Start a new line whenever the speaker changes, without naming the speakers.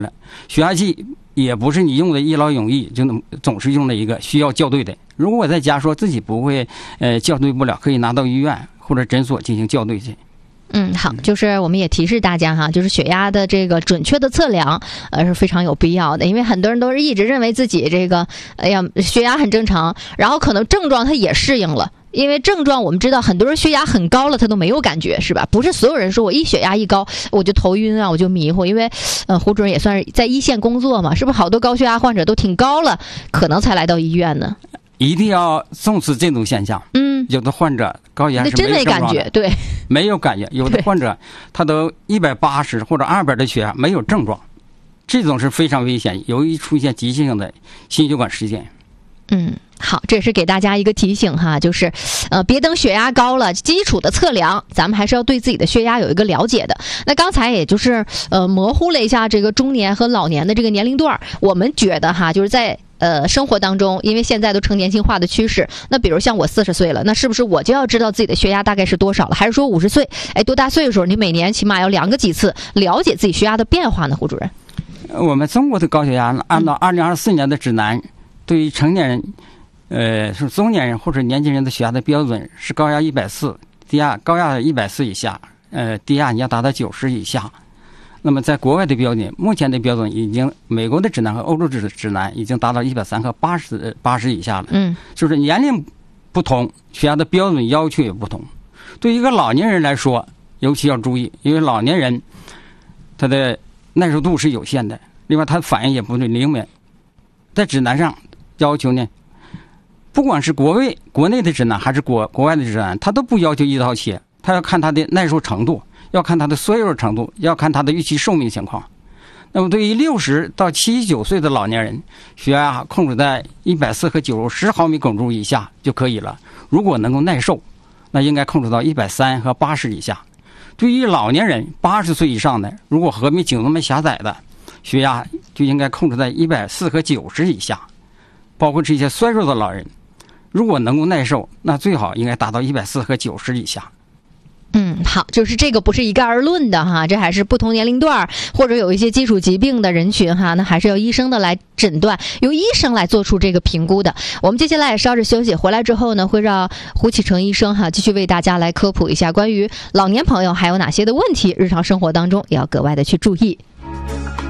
血压计也不是你用的一劳永逸，就能总是用的一个，需要校对的。如果我在家说自己不会校对不了，可以拿到医院或者诊所进行校对去。
好，就是我们也提示大家哈，就是血压的这个准确的测量，是非常有必要的，因为很多人都是一直认为自己这个，血压很正常，然后可能症状他也适应了。因为症状我们知道很多人血压很高了他都没有感觉，是吧？不是所有人说我一血压一高我就头晕啊，我就迷糊。因为胡主任也算是在一线工作嘛，是不是好多高血压患者都挺高了可能才来到医院呢？
一定要重视这种现象。有的患者高血压是
真没感觉，对，
没有感觉。有的患者他都180或者200的血压没有症状，这种是非常危险，容易出现急性的心血管事件。
好，这也是给大家一个提醒哈，就是别等血压高了，基础的测量咱们还是要对自己的血压有一个了解的。那刚才也就是模糊了一下这个中年和老年的这个年龄段，我们觉得哈，就是在生活当中，因为现在都成年轻化的趋势，那比如像我40岁了，那是不是我就要知道自己的血压大概是多少了？还是说50岁，多大岁数你每年起码要量个几次，了解自己血压的变化呢？胡主任，
我们中国的高血压按照2024年的指南，对于成年人是中年人或者年轻人的血压的标准是高压140，高压140以下，低压你要达到90以下。那么在国外的标准，目前的标准已经美国的指南和欧洲的指南已经达到130和80以下了。就是年龄不同，血压的标准要求也不同。对于一个老年人来说，尤其要注意，因为老年人他的耐受度是有限的，另外他的反应也不灵敏。在指南上要求呢，不管是国内的指南还是国外的指南，他都不要求一刀切，他要看他的耐受程度，要看他的衰弱程度，要看他的预期寿命情况。那么对于60到79岁的老年人，血压控制在140和90毫米汞柱以下就可以了。如果能够耐受，那应该控制到130和80以下。对于老年人80岁以上的，如果合并颈动脉狭窄的，血压就应该控制在140和90以下。包括这些衰弱的老人，如果能够耐受，那最好应该达到140和90以下。
好，就是这个不是一概而论的哈，这还是不同年龄段或者有一些基础疾病的人群哈，那还是要医生的来诊断，由医生来做出这个评估的。我们接下来也稍事休息，回来之后呢，会让胡启成医生哈继续为大家来科普一下关于老年朋友还有哪些的问题，日常生活当中也要格外的去注意。